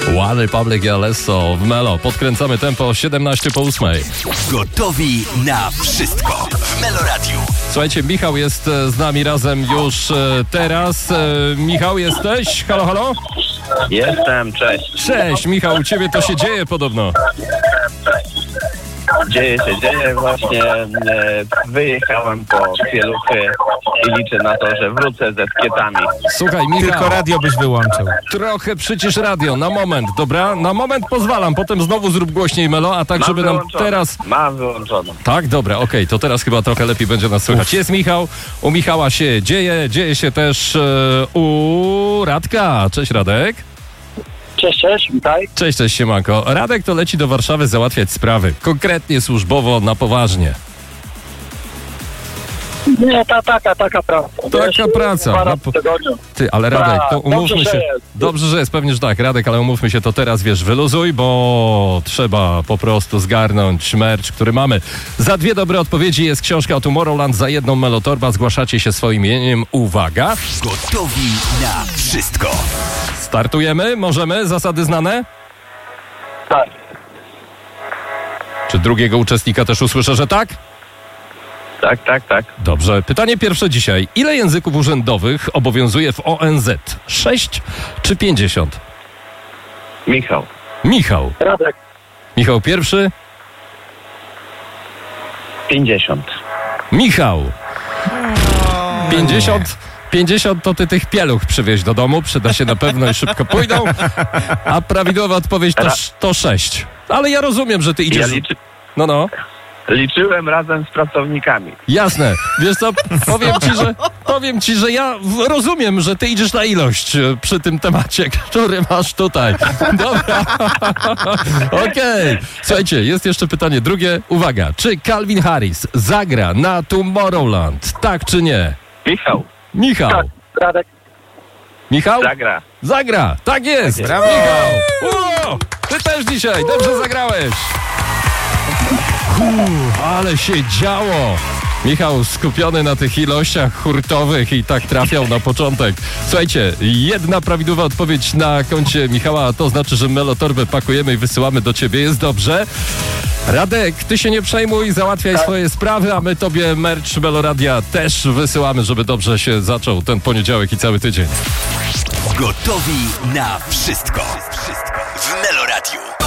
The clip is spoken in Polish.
One Republic i Alesso w Melo. Podkręcamy tempo 17:08. Gotowi na wszystko w Melo Radio. Słuchajcie, Michał jest z nami razem już teraz. Michał, jesteś? Halo, halo? Jestem, cześć. Cześć, Michał, u ciebie to się dzieje podobno. Dzieje się. Właśnie wyjechałem po pieluchy i liczę na to, że wrócę ze skietami. Słuchaj, Michał, Tylko radio byś wyłączył. trochę przycisz radio, na moment, dobra? Na moment pozwalam, potem znowu zrób głośniej Melo, a tak, żeby nam teraz... Mam wyłączoną. Tak, dobra, okej, to teraz chyba trochę lepiej będzie nas słychać. Jest Michał, u Michała się dzieje się też u Radka. Cześć, Radek. Cześć, witaj. Cześć, siemanko. Radek to leci do Warszawy załatwiać sprawy, konkretnie służbowo, na poważnie. Nie, taka praca. Taka praca. Dwa razy w tygodniu. Ty, ale Radek, to umówmy dobrze, się. że jest. Dobrze, że jest, pewnie, że tak, Radek, ale umówmy się, to teraz, wiesz, wyluzuj, bo trzeba po prostu zgarnąć merch, który mamy. Za 2 dobre odpowiedzi jest książka o Tomorrowland, za 1 Melotorba. Zgłaszacie się swoim imieniem. Uwaga. Gotowi na wszystko. Startujemy? Możemy? Zasady znane? Tak. Czy drugiego uczestnika też usłyszę, że tak? Tak. Dobrze. Pytanie pierwsze dzisiaj. Ile języków urzędowych obowiązuje w ONZ? 6 czy 50? Michał. Michał. Radek. Michał pierwszy. 50. Michał. 50 to ty tych pieluch przywieź do domu. Przyda się na pewno i szybko pójdą. A prawidłowa odpowiedź to 6. Ale ja rozumiem, że ty Ja idziesz... No. liczyłem razem z pracownikami. Jasne. Wiesz co, powiem ci, że ja rozumiem, że ty idziesz na ilość przy tym temacie, który masz tutaj. Dobra. Okej. Słuchajcie, jest jeszcze pytanie drugie. Uwaga. Czy Calvin Harris zagra na Tomorrowland? Tak czy nie? Michał. Tak, Radek. Michał? Zagra. Tak jest. Brawo. Michał. Ty też dzisiaj. Dobrze zagrałeś. Ale się działo. Michał skupiony na tych ilościach hurtowych i tak trafiał na początek. Słuchajcie, 1 prawidłowa odpowiedź na koncie Michała, a to znaczy, że Melotorbę pakujemy i wysyłamy do ciebie. Jest dobrze. Radek, ty się nie przejmuj, załatwiaj swoje sprawy, a my tobie merch Meloradia też wysyłamy, żeby dobrze się zaczął ten poniedziałek i cały tydzień. Gotowi na wszystko w Melo Radio.